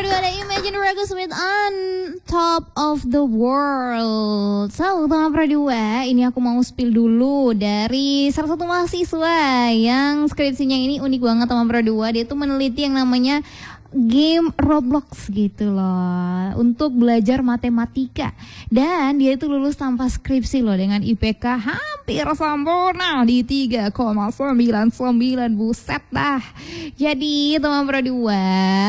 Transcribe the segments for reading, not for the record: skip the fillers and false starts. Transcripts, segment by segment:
berdua ada Imagine Dragons with On Top of the World. So, teman berdua, ini aku mau spill dulu dari salah satu mahasiswa yang skripsinya ini unik banget teman berdua. Dia tuh meneliti yang namanya game Roblox gitu loh untuk belajar matematika, dan dia itu lulus tanpa skripsi loh dengan IPK hampir sempurna di 3,99. Buset dah. Jadi teman berdua,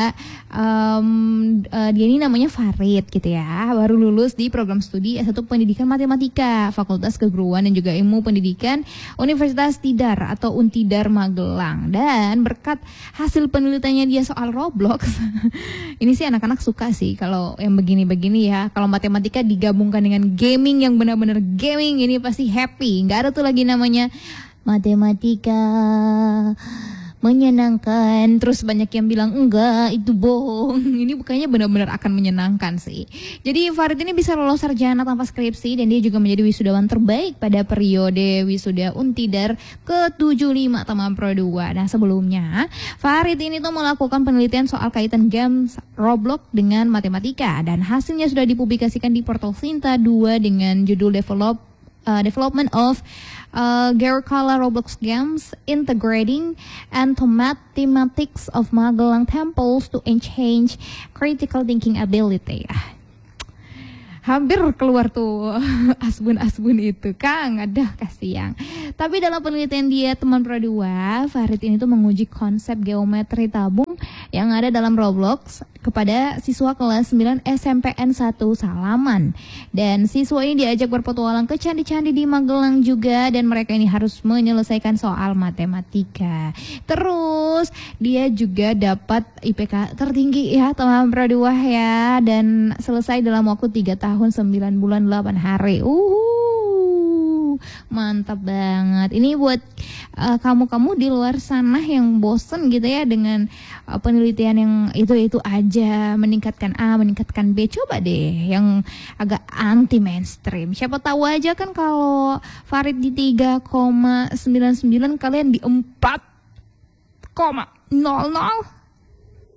dia ini namanya Farid gitu ya, baru lulus di program studi S1 Pendidikan Matematika Fakultas Keguruan dan juga Ilmu Pendidikan Universitas Tidar atau Untidar Magelang. Dan berkat hasil penelitiannya dia soal Roblox, ini sih anak-anak suka sih kalau yang begini-begini ya. Kalau matematika digabungkan dengan gaming yang benar-benar gaming, ini pasti happy. Nggak ada tuh lagi namanya matematika menyenangkan, terus banyak yang bilang enggak itu bohong. Ini bukannya benar-benar akan menyenangkan sih. Jadi Farid ini bisa lolos sarjana tanpa skripsi, dan dia juga menjadi wisudawan terbaik pada periode wisuda Untidar ke-75 teman Pro 2. Nah sebelumnya Farid ini tuh melakukan penelitian soal kaitan games Roblox dengan matematika, dan hasilnya sudah dipublikasikan di portal Sinta 2 dengan judul Development of Gercala Roblox Games Integrating and Mathematics of Magelang Temples to Enhance Critical Thinking Ability. Hampir keluar tuh asbun-asbun itu, Kang. Aduh, kasihan. Tapi dalam penelitian dia teman Pro 2, Farid ini tuh menguji konsep geometri tabung yang ada dalam Roblox kepada siswa kelas 9 SMPN 1 Salaman. Dan siswa ini diajak berpetualang ke candi-candi di Magelang juga, dan mereka ini harus menyelesaikan soal matematika. Terus dia juga dapat IPK tertinggi ya teman Pro 2 ya, dan selesai dalam waktu 3 tahun 9 bulan 8 hari. Mantap banget. Ini buat kamu-kamu di luar sana yang bosen gitu ya dengan penelitian yang itu-itu aja, meningkatkan A, meningkatkan B, coba deh yang agak anti mainstream. Siapa tahu aja kan kalau Farid di 3,99 kalian di 4,00.